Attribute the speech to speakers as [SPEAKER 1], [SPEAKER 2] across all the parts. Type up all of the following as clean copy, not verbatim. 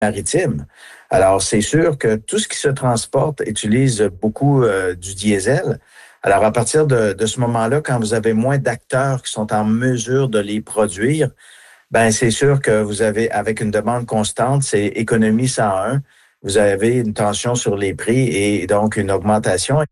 [SPEAKER 1] maritime. Alors, c'est sûr que tout ce qui se transporte utilise beaucoup du diesel. Alors, à partir de ce moment-là, quand vous avez moins d'acteurs qui sont en mesure de les produire, ben c'est sûr que vous avez, avec une demande constante, c'est économie 101, vous avez une tension sur les prix et donc une augmentation.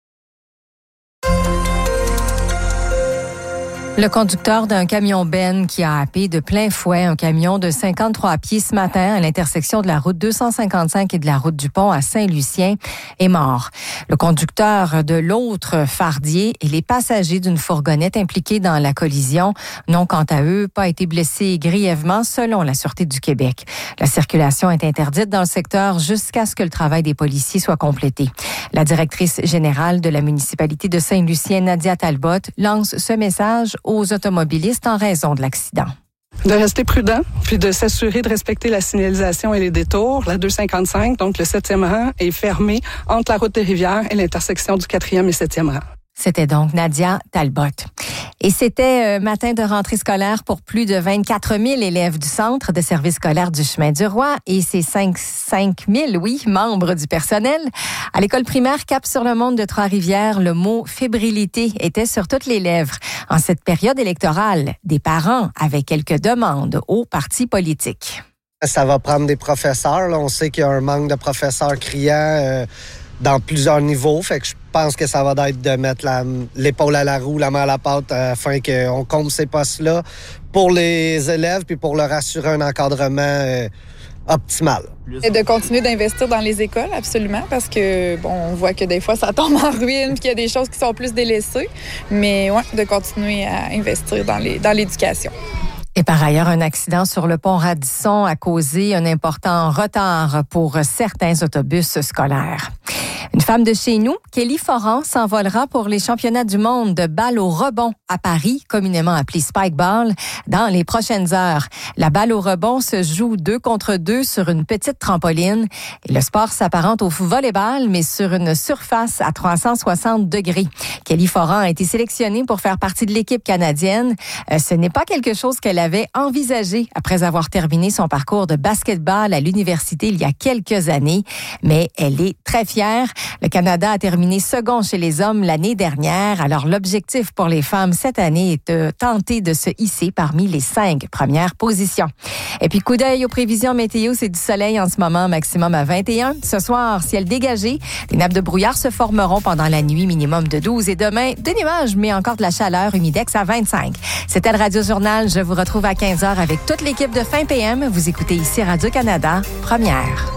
[SPEAKER 2] Le conducteur d'un camion Ben qui a happé de plein fouet un camion de 53 pieds ce matin à l'intersection de la route 255 et de la route du Pont à Saint-Lucien est mort. Le conducteur de l'autre fardier et les passagers d'une fourgonnette impliqués dans la collision n'ont quant à eux pas été blessés grièvement selon la Sûreté du Québec. La circulation est interdite dans le secteur jusqu'à ce que le travail des policiers soit complété. La directrice générale de la municipalité de Saint-Lucien, Nadia Talbot, lance ce message aux automobilistes en raison de l'accident.
[SPEAKER 3] De rester prudent, puis de s'assurer de respecter la signalisation et les détours. La 255, donc le 7e rang, est fermée entre la route des Rivières et l'intersection du 4e et 7e rang.
[SPEAKER 2] C'était donc Nadia Talbot. Et c'était matin de rentrée scolaire pour plus de 24 000 élèves du Centre de service scolaire du Chemin du Roi et ses 5 000, membres du personnel. À l'école primaire Cap-sur-le-Monde de Trois-Rivières, le mot fébrilité était sur toutes les lèvres. En cette période électorale, des parents avaient quelques demandes aux partis politiques.
[SPEAKER 4] Ça va prendre des professeurs. Là. On sait qu'il y a un manque de professeurs criants dans plusieurs niveaux. Fait que je pense que ça va être de mettre l'épaule à la roue, la main à la pâte afin qu'on comble ces postes-là pour les élèves puis pour leur assurer un encadrement optimal.
[SPEAKER 5] Et de continuer d'investir dans les écoles, absolument, parce que on voit que des fois ça tombe en ruine puis qu'il y a des choses qui sont plus délaissées. Mais ouais, de continuer à investir dans l'éducation.
[SPEAKER 2] Et par ailleurs, un accident sur le pont Radisson a causé un important retard pour certains autobus scolaires. Une femme de chez nous, Kelly Foran, s'envolera pour les championnats du monde de balle au rebond à Paris, communément appelé Spike Ball, dans les prochaines heures. La balle au rebond se joue 2 contre 2 sur une petite trampoline et le sport s'apparente au volleyball, mais sur une surface à 360 degrés. Kelly Foran a été sélectionnée pour faire partie de l'équipe canadienne. Ce n'est pas quelque chose qu'elle avait envisagé après avoir terminé son parcours de basketball à l'université il y a quelques années, mais elle est très fière. Le Canada a terminé second chez les hommes l'année dernière. Alors, l'objectif pour les femmes cette année est de tenter de se hisser parmi les 5 premières positions. Et puis, coup d'œil aux prévisions météo, c'est du soleil en ce moment, maximum à 21. Ce soir, ciel dégagé. Des nappes de brouillard se formeront pendant la nuit, minimum de 12. Et demain, de nuages, mais encore de la chaleur, humidex à 25. C'était le Radio Journal. Je vous retrouve à 15h avec toute l'équipe de Fin PM. Vous écoutez ici Radio-Canada, première.